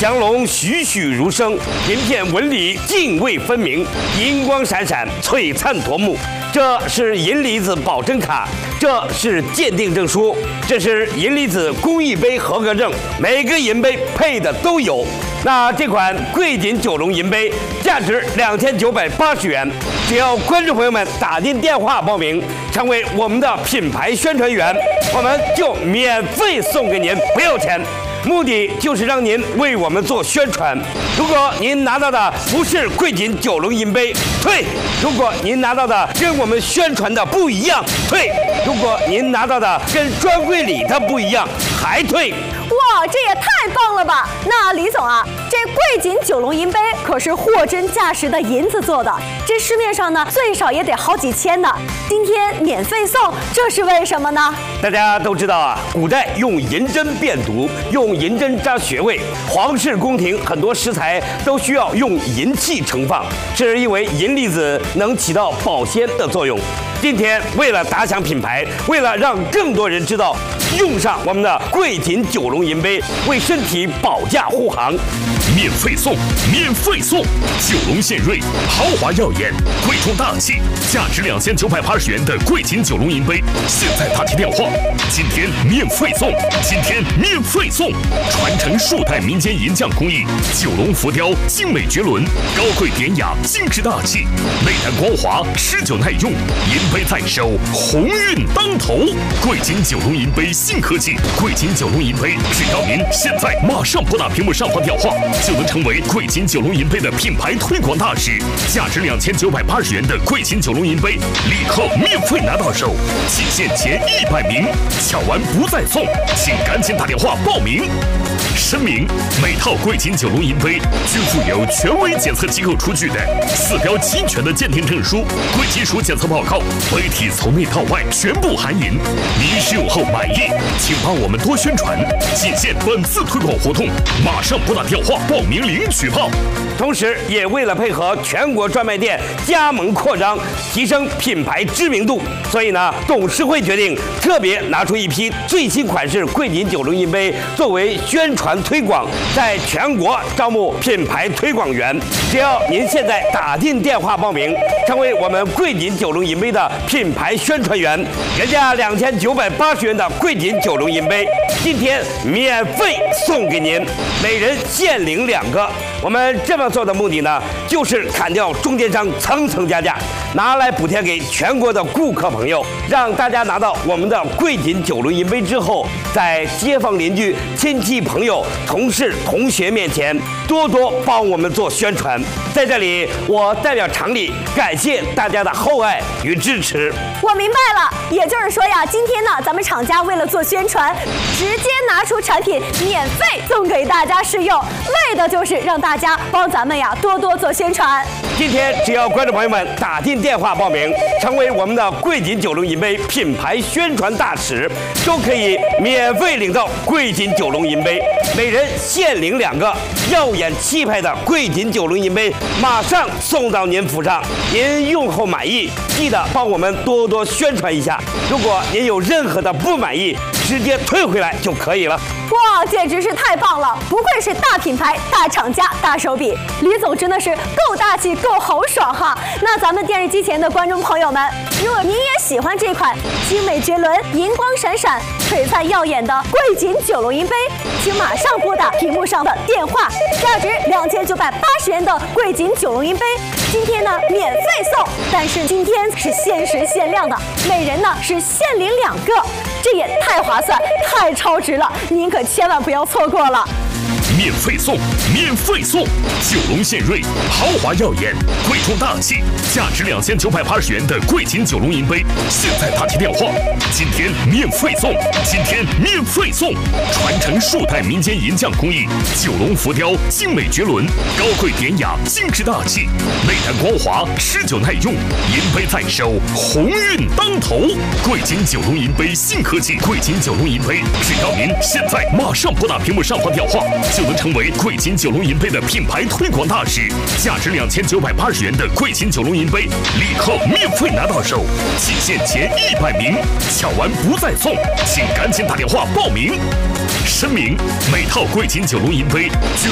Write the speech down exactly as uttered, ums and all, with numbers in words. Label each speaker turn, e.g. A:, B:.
A: 祥龙栩栩如生，鳞片纹理泾渭分明，银光闪闪，璀璨夺目。这是银离子保真卡，这是鉴定证书，这是银离子工艺杯合格证，每个银杯配的都有。那这款贵锦九龙银杯价值两千九百八十元，只要观众朋友们打进电话报名，成为我们的品牌宣传员，我们就免费送给您，不要钱。目的就是让您为我们做宣传。如果您拿到的不是贵锦九龙银杯，退；如果您拿到的跟我们宣传的不一样，退；如果您拿到的跟专柜里的不一样，还退。
B: 哇，这也太棒了吧！那李总啊，这贵锦九龙银杯可是货真价实的银子做的，这市面上呢最少也得好几千呢。今天免费送，这是为什么呢？
A: 大家都知道啊，古代用银针辨毒，用银针扎穴位，皇室宫廷很多食材都需要用银器盛放，是因为银离子能起到保鲜的作用。今天为了打响品牌，为了让更多人知道，用上我们的贵锦九龙银杯，为身体保驾护航。
C: 免费送，免费送！九龙献瑞，豪华耀眼，贵重大气，价值两千九百八十元的贵锦九龙银杯，现在打起电话，今天免费送，今天免费送！传承数代民间银匠工艺，九龙浮雕精美绝伦，高贵典雅，精致大气，内弹光滑，持久耐用，银杯在手，鸿运当头。贵锦九龙银杯新科技，贵锦九龙银杯，只要您现在马上拨打屏幕上方电话，就能成为贵锦九龙银杯的品牌推广大使。价值两千九百八十元的贵锦九龙银杯，立刻免费拿到手，仅限前一百名，抢完不再送，请赶紧打电话报名。声明：每套贵锦九龙银杯均附有权威检测机构出具的四标齐全的鉴定证书、贵金属检测报告，杯体从内到外全部含银。您使用后满意，请帮我们多宣传，仅限本次推广活动，马上拨打电话报名领取吧。
A: 同时，也为了配合全国专卖店加盟扩张，提升品牌知名度，所以呢，董事会决定特别拿出一批最新款式贵锦九龙银杯作为宣传推广，在全国招募品牌推广员。只要您现在打进电话报名，成为我们贵锦九龙银杯的品牌宣传员，原价两千九百八十元的贵锦九龙银杯，今天免费送给您，每人限领两个。我们这么做的目的呢，就是砍掉中间商层层加价，拿来补贴给全国的顾客朋友，让大家拿到我们的贵锦九龙银杯之后，在街坊邻居、亲戚朋友、同事、同学面前多多帮我们做宣传。在这里，我代表厂里感谢大家的厚爱与支持。
B: 我明白了，也就是说呀，今天呢，咱们厂家为了做宣传，直接拿出产品免费送给大家试用，为的就是让大家帮咱们呀多多做宣传。
A: 今天只要观众朋友们打进电话报名，成为我们的贵锦九龙银杯品牌宣传大使，都可以免费领到贵锦九龙银杯，每人限领两个耀眼气派的贵锦九龙银杯，马上送到您府上。您用后满意，记得帮我们多多宣传一下。如果您有任何的不满意，直接退回来就可以了。
B: 哇，简直是太棒了！不愧是大品牌、大厂家、大手笔，李总真的是够大气、够豪爽哈！那咱们电视机前的观众朋友们，如果您也喜欢这款精美绝伦、银光闪闪、璀璨耀眼的贵锦九龙银杯，请马上拨打屏幕上的电话，价值两千九百八十元的贵锦九龙银杯，今天呢免费送，但是今天是限时限量的，每人呢是限领两个，这也太划算、太超值了，您可千万不要错过了。
C: 免费送，免费送！九龙献瑞，豪华耀眼，贵重大气，价值两千九百八十元的贵锦九龙银杯，现在打起电话，今天免费送，今天免费送！传承数代民间银匠工艺，九龙浮雕精美绝伦，高贵典雅，精致大气，内弹光滑，持久耐用，银杯在手，鸿运当头。贵锦九龙银杯新科技，贵锦九龙银杯，只要您现在马上拨打屏幕上方电话，就能成为贵锦九龙银杯的品牌推广大使。价值两千九百八十元的贵锦九龙银杯，立刻免费拿到手，仅限前一百名，抢完不再送，请赶紧打电话报名。声明：每套贵锦九龙银杯均